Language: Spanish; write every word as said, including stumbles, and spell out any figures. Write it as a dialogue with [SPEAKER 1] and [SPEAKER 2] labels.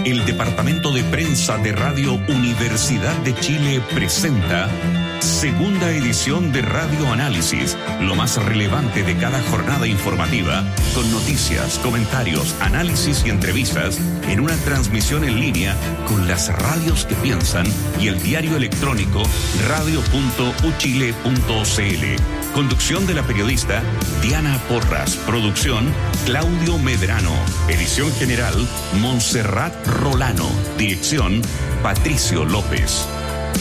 [SPEAKER 1] El Departamento de Prensa de Radio Universidad de Chile presenta segunda edición de Radio Análisis, lo más relevante de cada jornada informativa, con noticias, comentarios, análisis y entrevistas en una transmisión en línea con las radios que piensan y el diario electrónico radio punto u chile punto c l. Conducción de la periodista Diana Porras. Producción Claudio Medrano. Edición general Montserrat Rolano. Dirección Patricio López.